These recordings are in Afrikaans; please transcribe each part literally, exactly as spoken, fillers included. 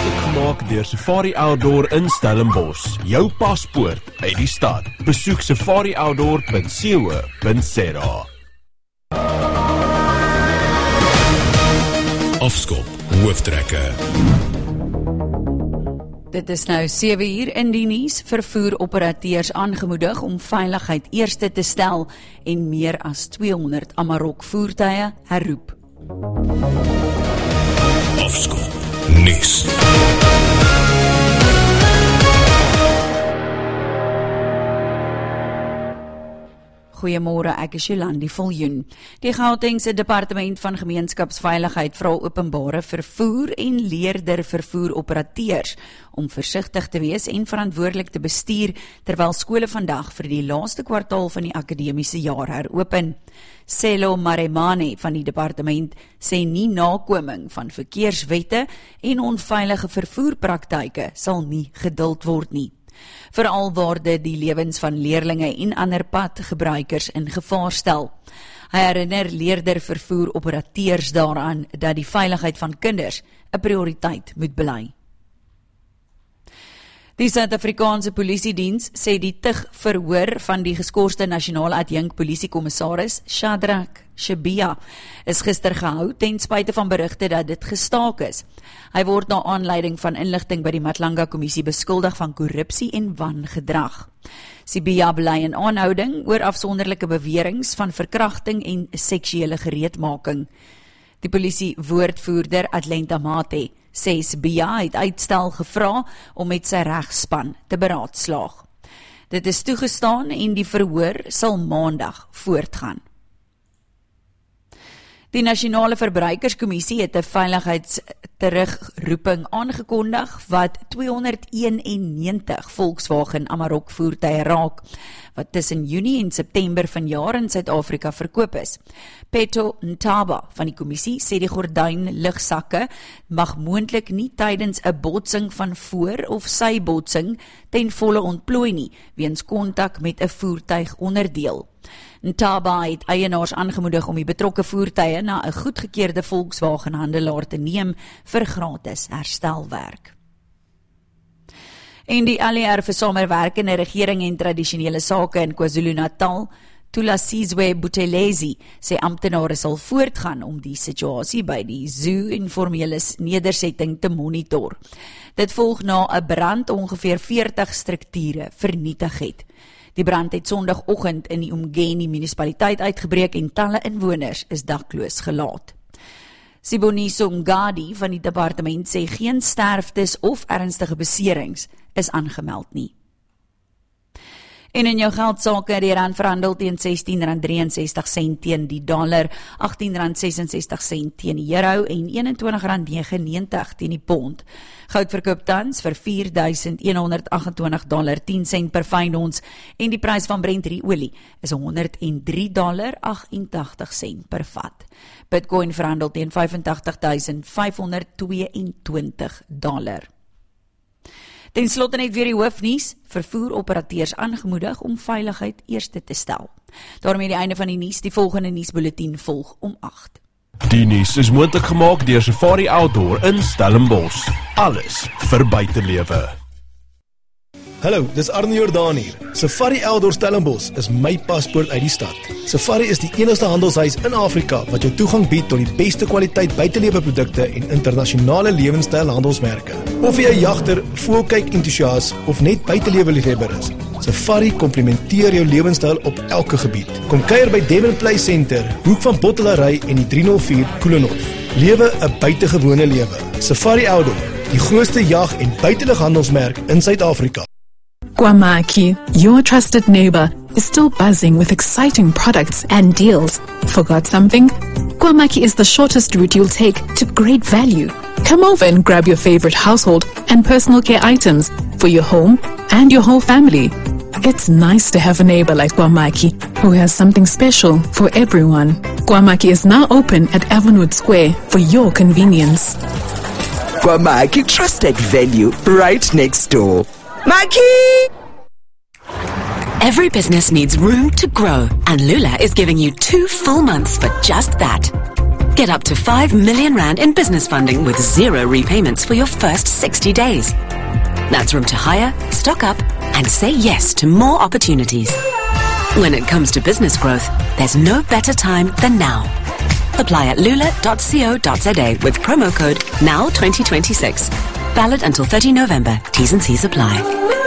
moontlik gemaak deur Safari Outdoor in Stellenbosch. Jou paspoort uit die stad. Besoek safari outdoor punt co punt za. Afskop hooftrekke. Dit is nou sewe uur in die nuus. Vervoeroperateurs aangemoedig om veiligheid eerste te stel en meer as tweehonderd Amarok voertuie herroep. Afskop nuus. Goeiemôre, ek is Jolandi Viljoen. Die Gautengse Departement van Gemeenskapsveiligheid vra openbare vervoer en leerder vervoeroperateurs om versigtig te wees en verantwoordelik te bestuur terwyl skole vandag vir die laaste kwartaal van die akademiese jaar heropen. Selo Maremane van die departement sê nie nakoming van verkeerswette en onveilige vervoerpraktyke sal nie geduld word nie. Veral waar dit die lewens van leerlinge en ander padgebruikers in gevaar stel. Hy herinner leerder vervoeroperateurs daaraan dat die veiligheid van kinders 'n prioriteit moet bly. Die Suid-Afrikaanse Polisiediens sê die tig verhoor van die geskorste nasionale adjunk polisiekommissaris Shadrack Shabia is gister gehou ten spyte van berigte dat dit gestaak is. Hy word na aanleiding van inligting by die Matlanga-kommissie beskuldig van korrupsie en wangedrag. Shabia bly in aanhouding oor afsonderlike beweringe van verkrachting en seksuele gereedmaking. Die polisie woordvoerder Atlenta Mate sê Shabia het uitstel gevra om met sy regspan te beraadslaag. Dit is toegestaan en die verhoor sal maandag voortgaan. Die Nasionale Verbruikerskommissie het 'n veiligheidsterugroeping aangekondig wat tweehonderdeenennegentig Volkswagen Amarok voertuie raak, wat tussen Junie en September vanjaar in Suid-Afrika verkoop is. Petto Ntaba van die kommissie sê die gordyn ligsakke mag moontlik nie tydens 'n botsing van voor of sy botsing ten volle ontplooi nie, weens kontak met 'n voertuigonderdeel. Ntaba het eienaars aangemoedig om die betrokke voertuie na 'n goedgekeurde Volkswagen handelaar te neem vir gratis herstelwerk. En die L E R vir samewerkende regering en tradisionele sake in KwaZulu-Natal, Thulasizwe Buthelezi, sê amptenare sal voortgaan om die situasie by die Zoo informele nedersetting te monitor. Dit volg na 'n brand ongeveer veertig strukture vernietig het. Die brand het Sondagoggend in die Umgeni munisipaliteit uitgebreek en talle inwoners is dakloos gelaat. Siboniso Ngadi van die departement sê geen sterftes of ernstige beserings is aangemeld nie. En in jou geldsake, die rand verhandel teen sestien rand drieënsestig sent teen die dollar, agttien rand sesensestig sent teen die euro en eenentwintig rand negenennegentig teen die pond. Goud verkoop tans vir vier duisend honderd agt-en-twintig dollar tien sent per fyn ons en die prys van Brent olie is honderd en drie dollar agt-en-tagtig sent per vat. Bitcoin verhandel teen vyf en tagtig duisend vyf honderd tweeëntwintig dollar. Ten slotte net weer die hoofnuus, vervoeroperateurs aangemoedig om veiligheid eerste te stel. Daarmee die einde van die nuus, die volgende nuusbulletin volg om agt. Die nuus is moontlik gemaak deur Safari Outdoor in Stellenbosch. Alles vir buitelewe. Hallo, dis Arne Jordaan hier. Safari Outdoor Stellenbosch is my paspoort uit die stad. Safari is die enigste handelshuis in Afrika wat jou toegang bied tot die beste kwaliteit buiteleweprodukte en internasionale lewenstyl handelsmerke. Of jy 'n jagter, voelkyk entoesias of net buitelewe-liefhebber is, Safari komplementeer jou lewenstyl op elke gebied. Kom kuier by Devon Play Center, hoek van Bottelary en die driehonderdvier Koelenhof. Lewe 'n buitengewone lewe. Safari Outdoor, die grootste jag- en buitelughandelsmerk in Suid-Afrika. Kwamaki, your trusted neighbor, is still buzzing with exciting products and deals. Forgot something? Kwamaki is the shortest route you'll take to great value. Come over and grab your favorite household and personal care items for your home and your whole family. It's nice to have a neighbor like Kwamaki who has something special for everyone. Kwamaki is now open at Avonwood Square for your convenience. Kwamaki, trusted value right next door. Maki! Every business needs room to grow, and Lula is giving you two full months for just that. Get up to five million rand in business funding with zero repayments for your first sixty days. That's room to hire, stock up, and say yes to more opportunities. When it comes to business growth, there's no better time than now. Apply at lula dot co dot za with promo code N O W twenty twenty-six. Valid until thirty November. T's and C's apply.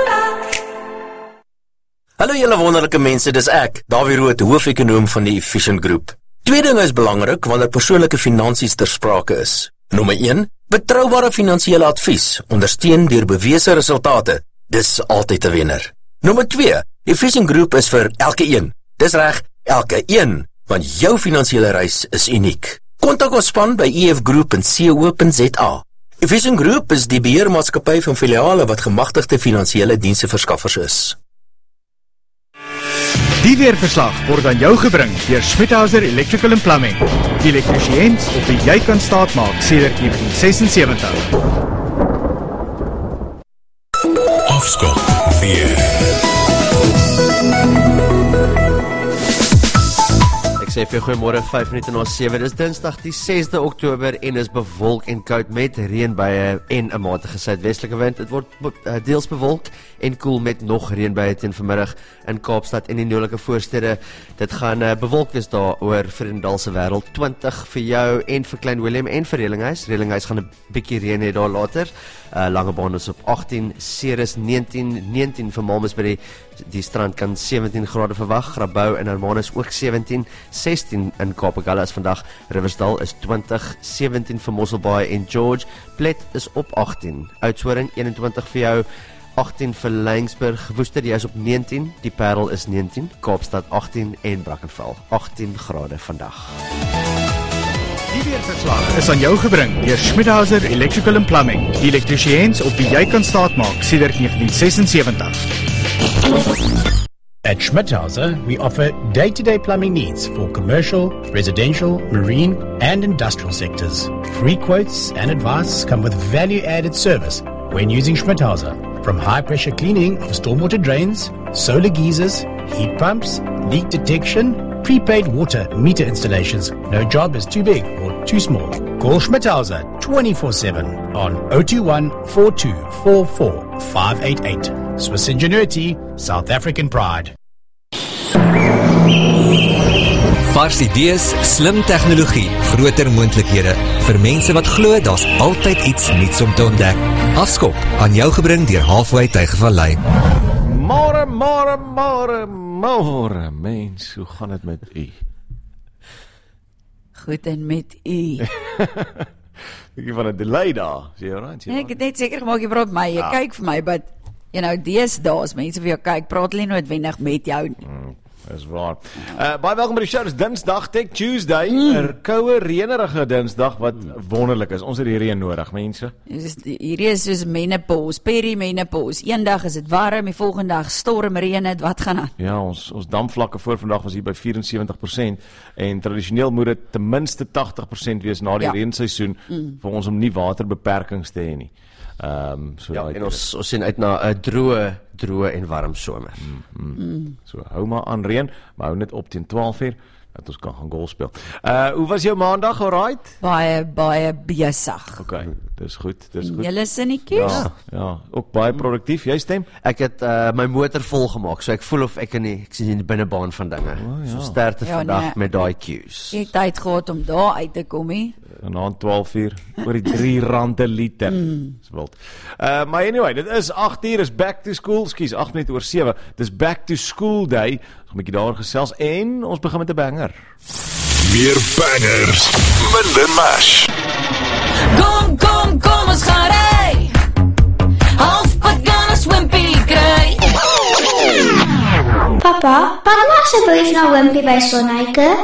Hallo julle wonderlike mense, dis ek, Dawie Rood, hoofekonoom van die Efficient Group. Twee dinge is belangrik wanneer persoonlike finansies ter sprake is. Nommer een, betroubare finansiële advies, ondersteun deur bewese resultate. Dis altyd 'n wenner. Nommer twee, Efficient Group is vir elke een. Dis reg, elke een, want jou finansiële reis is uniek. Kontak ons span by e f group dot co dot za. Efficient Group is die beheermaatskappy van filiale wat gemagtigde finansiële diensverskaffers is. Die weerverslag word aan jou gebring deur Schmidhauser Electrical and Plumbing. Die elektriesiens op wie jy kan staatmaak sedert negentien sesensewentig. Afskop weer. Ek sê vir goeiemôre, vyf minute na sewe. Dis Dinsdag die sesde Oktober en is bewolk en koud met reënbuie en 'n matige suidwestelike wind. Dit word uh, deels bewolk en koel met nog reënbuie teen vanmiddag in Kaapstad en die noordelike voorstede. Dit gaan uh, bewolk wees daar oor Vredendal se wêreld. twintig vir jou en vir Klein Willem en vir Relinghuis. Relinghuis gaan 'n bietjie reën hê daar later. Uh, Langebaan is op agttien, Ceres negentien, negentien vir Malmesbury. Die strand kan sewentien grade verwag. Grabouw en Hermanus ook sewentien, sestien in Kaapagalla is vandag. Riversdal is twintig, sewentien vir Mosselbaai en George. Plet is op agttien. Oudtshoorn eenentwintig vir jou, agttien vir Laingsburg. Woester jy is op negentien, die Parel is negentien, Kaapstad agttien en Brackenfell agttien grade vandag. Die weerverslag is aan jou gebring deur Schmidhauser Electrical and Plumbing. Die elektriesiens op wie jy kan staatmaak sedert negentien sesensewentig. At Schmidhauser, we offer day-to-day plumbing needs for commercial, residential, marine, and industrial sectors. Free quotes and advice come with value-added service when using Schmidhauser. From high-pressure cleaning of stormwater drains, solar geysers, heat pumps, leak detection, prepaid water meter installations. No job is too big or too small. Call Schmidhauser twenty-four seven on zero two one, four two four four, five eight eight. Swiss ingenuity, South African pride. Vars idees, slim tegnologie, groter moontlikhede. Vir mense wat glo daar's altyd iets nuuts om te ontdek. Afskop aan jou gebring deur Halfway Tygervallei. Môre, môre, môre, môre, mens, hoe gaan dit met u? Goed en met u. Bietjie van 'n delay daar, is jy alright? Nee, ek het net seker gemaak jy praat my, jy ja. kyk vir my, but you know, deesdae as mense vir jou kyk, praat hulle noodwendig met jou nie. Mm. Dis waar. Uh, baie welkom by die show. Dis Dinsdag, Tech Tuesday. 'n mm. Koue, reënerige Dinsdag wat wonderlik is. Ons het die reën nodig, mense. Hierdie is soos menopause, perimenopause. Eendag is dit warm, die volgende dag storm, reën dit, wat gaan aan? Ja, ons ons dampvlakke voor vandag was hier by vierentsewentig persent en tradisioneel moet dit ten minste tagtig persent wees na die ja. reenseisoen mm. vir ons om nie waterbeperkings te hê nie. Um, so ja, en ons, ons sien uit na 'n droë, droë en warm somer. Mm, mm. Mm. So hou maar aan reën, maar hou net op teen twaalf uur dat ons kan gaan golf speel. Uh, hoe was jou maandag, alright? Baie, baie besig. Okay, dis goed, dis goed. Julle sinnetjies? Ja, ja, ook baie produktief. Jy stem? Ek het uh, my motor vol gemaak, so ek voel of ek in die, ek sien in die binnebaan van dinge. Oh, ja. So sterkte ja, vandag nee, met daai cues. Ek het tyd gehad om daar uit te kom, hè? En aan twaalf uur, oor die drie rande liter. Mm. Dis wild. Uh, maar anyway, dit is agt uur, is back to school, skies, agt minute oor sewe. Dis back to school day. Ons 'n bietjie daar gesels en ons begin met 'n banger. Meer bangers, minder mash. Kom, kom, kom, ons gaan ry. Halfpad gaan ons Wimpy kry. Papa, pak maar asseblief na Wimpy by Sonneke.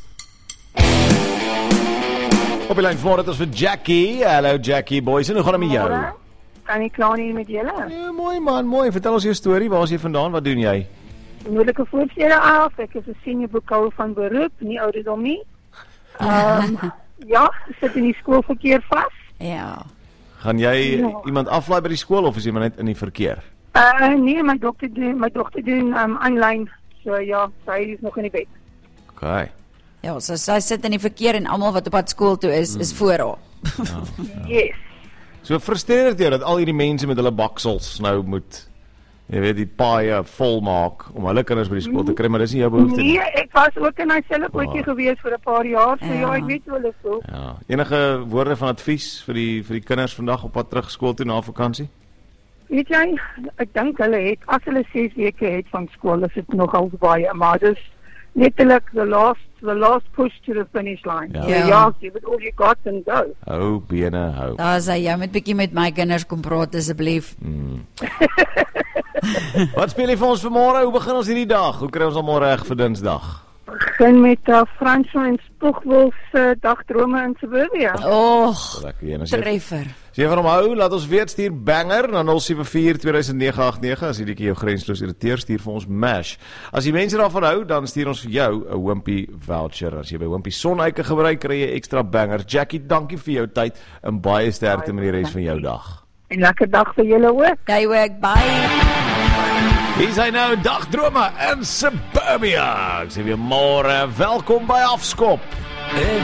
Op die lyn vanmôre is vir Jackie. Hallo Jackie, boys, en hoe gaan dit met jou? Kan ek klaar nie met julle? Ja, mooi man, mooi. Vertel ons jou storie. Waar is jy vandaan? Wat doen jy? Noordelike voorstede af. Ek is 'n senior boekhouer van beroep, nie ouderdom nie. Ehm um, ja, sit in die skoolverkeer vas. Ja. Gaan jy ja. iemand aflaai by die skool of is jy maar net in die verkeer? Uh nee, my dogter doen my dogter doen um aanlyn. So ja, sy is nog in die bed. Okay. Ja, so sy sit in die verkeer en almal wat op pad skool toe is, mm. is voor haar. Yes. So frustreer dit jou dat al hierdie mense met hulle baksels nou moet, jy weet, die paaie vol maak om hulle kinders by die skool te kry, maar dis nie jou behoefte nie. Nee, ek was ook in hy selfe bootjie oh. gewees vir 'n paar jaar, so ja, ja ek weet hoe hulle voel. Ja. Enige woorde van advies vir die vir die kinders vandag op pad terug skool toe na vakansie? Weet jy, ek dink hulle het, as hulle ses weke het van skool, is dit nogal baie, maar dis letterlik the last the last push to the finish line. Ja, so, ja give it all you got and go. Hou bene hou. Daar is hy, jy moet bietjie met my kinders kom praat asseblief. Mm. Wat speel jy vir ons vanmôre? Hoe begin ons hierdie dag? Hoe kry ons almal reg vir Dinsdag? Begin met uh, Fransjo en Spoegwolf se dagdrome in Suburbia. Och, treffer. As jy van hom hou, laat ons weet, stuur banger na nul sewe vier twee nege agt nege. As hierdie keer jou grensloos irriteer, stuur vir ons mash. As die mense daarvan hou, dan stuur ons vir jou 'n Wimpy voucher. As jy by Wimpy Sonneike gebruik, kry jy ekstra banger. Jackie, dankie vir jou tyd en baie sterkte met die res van jou dag. En lekker dag vir julle ook. Jy ook, bye. Hier is hy nou, dagdrome in Suburbia. Ek sê weer môre, welkom by Afskop.